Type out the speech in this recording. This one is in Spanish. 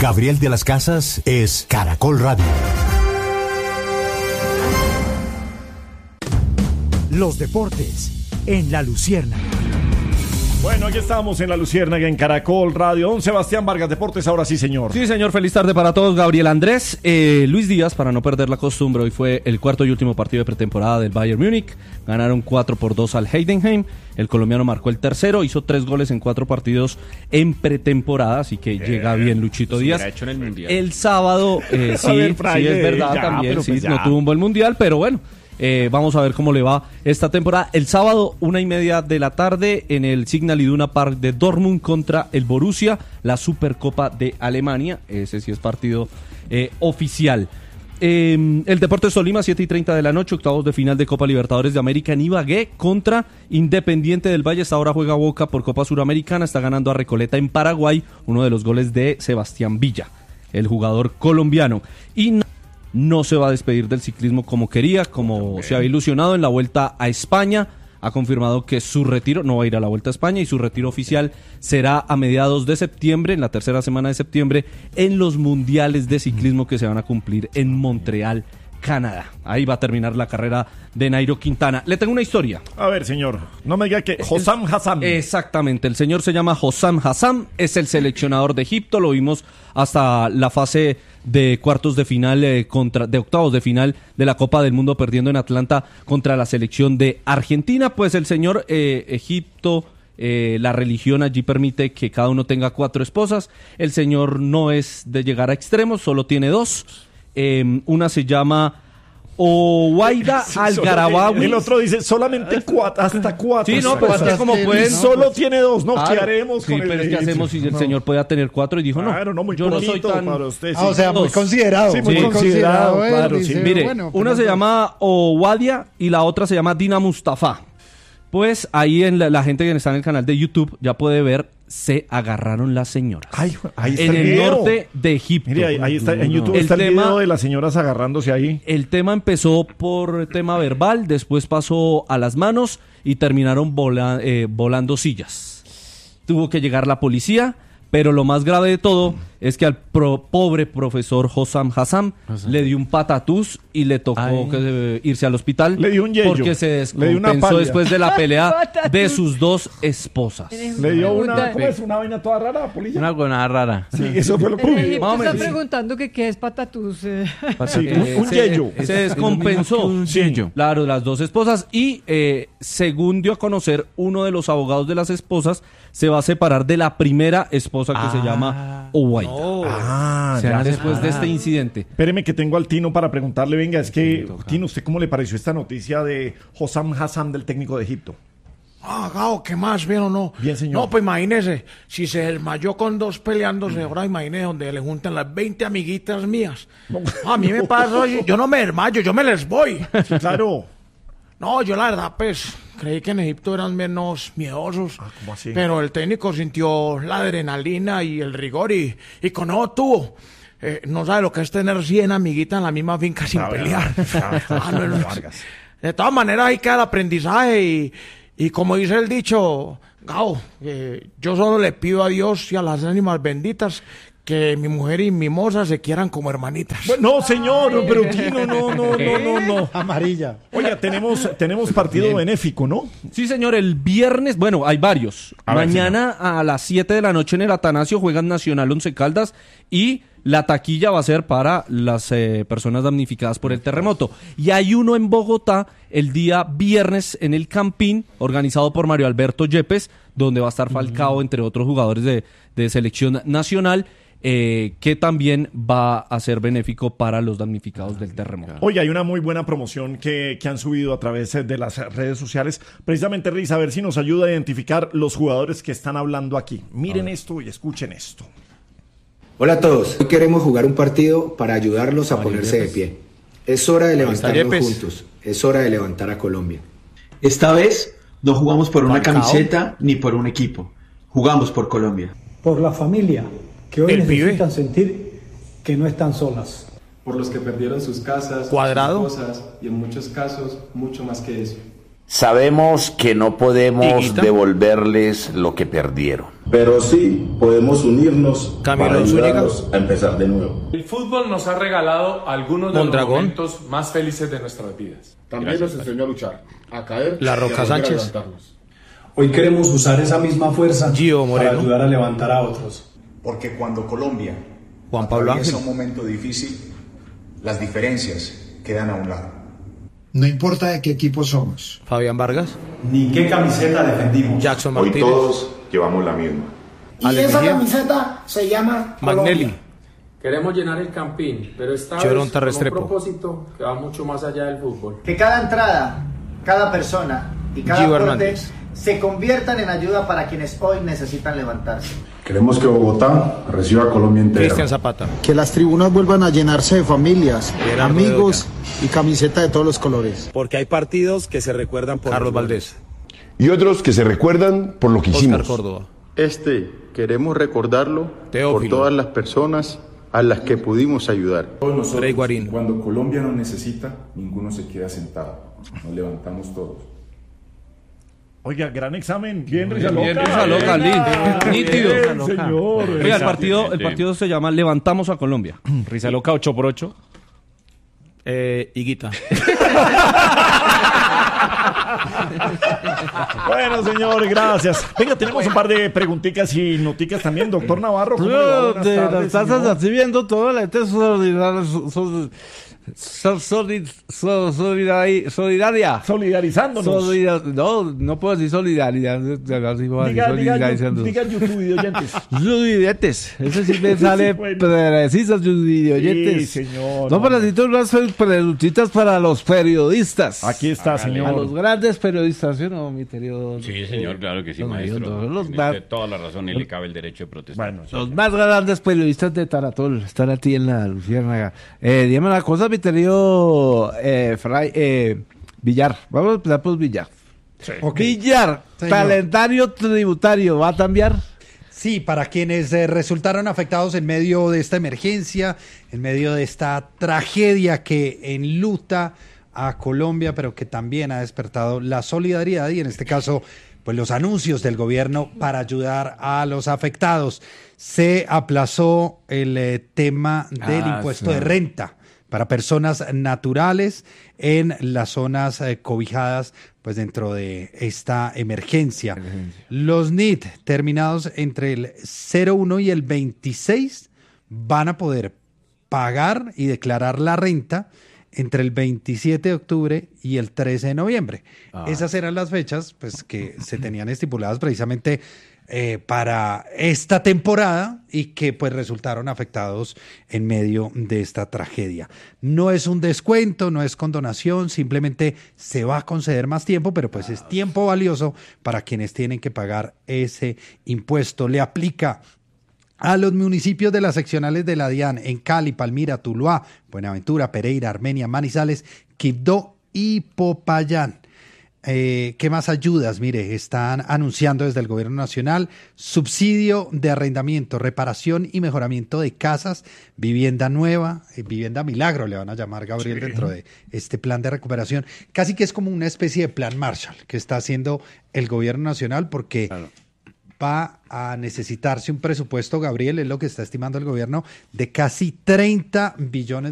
Gabriel de las Casas es Caracol Radio. Los deportes en La Luciérnaga. Bueno, aquí estamos en La Luciérnaga, en Caracol Radio. Don Sebastián Vargas, Deportes, ahora sí, señor. Sí, señor, feliz tarde para todos. Gabriel Andrés, Luis Díaz, para no perder la costumbre, hoy fue el cuarto y último partido de pretemporada del Bayern Múnich. Ganaron 4-2 al Heidenheim. El colombiano marcó el tercero, hizo 3 goles en 4 partidos en pretemporada, así que llega bien Luchito Díaz. Hecho en el mundial. El sábado, sí, sí, es verdad, también, sí, no tuvo un buen mundial, pero bueno. Vamos a ver cómo le va esta temporada. El sábado, 1:30 de la tarde, en el Signal Iduna Park de Dortmund contra el Borussia, la Supercopa de Alemania. Ese sí es partido oficial. El Deportes Tolima, 7:30 de la noche, octavos de final de Copa Libertadores de América en Ibagué contra Independiente del Valle. Hasta ahora juega Boca por Copa Suramericana, está ganando a Recoleta en Paraguay, uno de los goles de Sebastián Villa, el jugador colombiano. Y no se va a despedir del ciclismo como quería, como se había ilusionado en la Vuelta a España. Ha confirmado que su retiro, no va a ir a la Vuelta a España, y su retiro oficial será a mediados de septiembre, en la tercera semana de septiembre, en los mundiales de ciclismo que se van a cumplir en Montreal, Canadá. Ahí va a terminar la carrera de Nairo Quintana. Le tengo una historia. A ver, señor, no me diga que Hossam Hassam. Exactamente, el señor se llama Hossam Hassam, es el seleccionador de Egipto, lo vimos hasta la fase de cuartos de final, de octavos de final de la Copa del Mundo, perdiendo en Atlanta contra la selección de Argentina. Pues el señor Egipto, la religión allí permite que cada uno tenga 4 esposas. El señor no es de llegar a extremos, solo tiene 2. Una se llama Owaida Al-Garabawi. El otro dice solamente hasta 4. Sí, no, pero es que como pueden. Solo tiene 2, ¿no? ¿Qué haremos sí, con pero es que hacemos si el señor podía tener 4 y dijo claro, no, muy yo no soy tan para usted. O sea, muy considerado. Sí, muy considerado, claro. Dice, Sí. Mire, bueno, una se llama Owadia y la otra se llama Dina Mustafa. Pues ahí en la gente que está en el canal de YouTube ya puede ver, se agarraron las señoras. Ahí está en el video. Norte de Egipto. Mire, ahí está, en YouTube está el video de las señoras agarrándose ahí. El tema empezó por tema verbal, después pasó a las manos y terminaron volando sillas. Tuvo que llegar la policía, pero lo más grave de todo es que al pobre profesor Hossam Hassam le dio un patatús y le tocó irse al hospital. Le dio un yello. Porque se descompensó después de la pelea de sus 2 esposas. Le dio una vaina toda rara, polilla. Una buena rara. Sí, eso fue lo que Está preguntando que qué es patatús. Sí, un yello. Se descompensó. Claro, las 2 esposas. Y según dio a conocer uno de los abogados de las esposas, se va a separar de la primera esposa que se llama Owaida. Después de este incidente. Espéreme que tengo al Tino para preguntarle, venga, es que, Tino, ¿usted cómo le pareció esta noticia de Hossam Hassam, del técnico de Egipto? Gao, ¿qué más? ¿Bien o no? Bien, señor. No, pues imagínese, si se desmayó con 2 peleándose, ahora imagínese donde le juntan las 20 amiguitas mías. A mí me pasa, yo no me desmayo, yo me les voy. Sí, claro. No, yo la verdad, pues, creí que en Egipto eran menos miedosos. ¿Cómo así? Pero el técnico sintió la adrenalina y el rigor y con eso tuvo. No sabe lo que es tener 100 amiguitas en la misma finca sin pelear. De todas maneras, ahí queda el aprendizaje y como dice el dicho, Gao, yo solo le pido a Dios y a las ánimas benditas que mi mujer y mi moza se quieran como hermanitas. Bueno, no, señor, pero Tino, no. Amarilla. Oiga, tenemos partido benéfico, ¿no? Sí, señor, el viernes, bueno, hay varios. Mañana a las 7 de la noche en el Atanasio juegan Nacional Once Caldas y la taquilla va a ser para las personas damnificadas por el terremoto. Y hay uno en Bogotá el día viernes en el Campín, organizado por Mario Alberto Yepes, donde va a estar Falcao, entre otros jugadores de selección nacional. Que también va a ser benéfico para los damnificados del terremoto. Oye, hay una muy buena promoción que han subido a través de las redes sociales. Precisamente, Riz, a ver si nos ayuda a identificar los jugadores que están hablando aquí. Miren esto y escuchen esto. Hola a todos, hoy queremos jugar un partido para ayudarlos a ponerse de pie. Es hora de levantarnos juntos, es hora de levantar a Colombia. Esta vez no jugamos por una camiseta ni por un equipo, jugamos por Colombia. Por la familia, que hoy necesitan sentir que no están solas. Por los que perdieron sus casas, sus cosas y en muchos casos mucho más que eso. Sabemos que no podemos devolverles lo que perdieron. Pero sí podemos unirnos para ayudarlos a empezar de nuevo. El fútbol nos ha regalado algunos de los momentos más felices de nuestras vidas. También nos enseñó a luchar, a caer La Roca Sánchez. levantarnos. Hoy queremos usar esa misma fuerza para ayudar a levantar a otros. Porque cuando Colombia Juan Pablo atraviesa Ángel. un momento difícil, las diferencias quedan a un lado. No importa de qué equipo somos. Fabián Vargas. Ni qué camiseta defendimos. Jackson Hoy Martínez. todos llevamos la misma. Y esa camiseta se llama Magnelli. Queremos llenar el Campín, pero esta Chevron vez con un Restrepo. propósito que va mucho más allá del fútbol. Que cada entrada, cada persona y cada Gio aporte Hernández. se conviertan en ayuda para quienes hoy necesitan levantarse. Queremos que Bogotá reciba a Colombia entera. Cristian Zapata. Que las tribunas vuelvan a llenarse de familias, Gerardo amigos y camiseta de todos los colores. Porque hay partidos que se recuerdan por Carlos Valdés. Y otros que se recuerdan por lo que Oscar hicimos. Córdoba. Queremos recordarlo Teófilo. por todas las personas a las que pudimos ayudar. Todos nosotros, Rey Guarín. cuando Colombia nos necesita, ninguno se queda sentado. Nos levantamos todos. Oiga, gran examen. Bien, Risa Loca, nítido. Señor. Oiga, el partido se llama Levantamos a Colombia. Risa Loca 8x8. Higuita. Bueno, señor, gracias. Venga, tenemos un par de preguntitas y noticas también. Doctor Navarro, ¿cómo le va? Buenas tardes, estás señor. así viendo toda la gente solidaria. Solidarizándonos. No puedo decir solidaridad. Diga YouTube de oyentes. Oyentes. Ese sí me sale preciso, de oyentes. Sí, señor. No, pero necesito unas preguntitas para los periodistas. Aquí está, señor. A los grandes periodistas, ¿sí o no, mi querido? Sí, señor, claro que sí, maestro. Tiene toda la razón y le cabe el derecho de protestar. Bueno, los más grandes periodistas de Taratol están aquí en la Luciérnaga. Dígame una cosa, mi querido Villar. Vamos a empezar por Villar. Sí. Okay. Villar, señor. Calendario tributario, ¿va a cambiar? Sí, para quienes resultaron afectados en medio de esta emergencia, en medio de esta tragedia que enluta a Colombia, pero que también ha despertado la solidaridad y en este caso, pues los anuncios del gobierno para ayudar a los afectados. Se aplazó el tema del impuesto de renta para personas naturales en las zonas cobijadas pues dentro de esta emergencia. Los NIT terminados entre el 01 y el 26 van a poder pagar y declarar la renta entre el 27 de octubre y el 13 de noviembre. Esas eran las fechas pues, que se tenían estipuladas precisamente para esta temporada y que pues resultaron afectados en medio de esta tragedia. No es un descuento, no es condonación, simplemente se va a conceder más tiempo, pero pues es tiempo valioso para quienes tienen que pagar ese impuesto. Le aplica a los municipios de las seccionales de la DIAN en Cali, Palmira, Tuluá, Buenaventura, Pereira, Armenia, Manizales, Quibdó y Popayán. ¿Qué más ayudas? Mire, están anunciando desde el gobierno nacional subsidio de arrendamiento, reparación y mejoramiento de casas, vivienda nueva, vivienda milagro le van a llamar, Gabriel, dentro de este plan de recuperación. Casi que es como una especie de plan Marshall que está haciendo el gobierno nacional porque va a necesitarse un presupuesto, Gabriel, es lo que está estimando el gobierno, de casi 30 billones